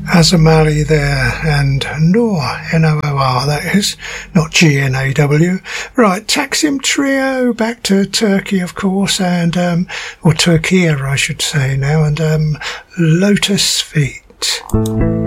Azamali there, and Noor, Noor, that is, not Gnaw. Right, Taksim Trio, back to Turkey, of course, and, or Turkey, I should say now, and Lotus Feet.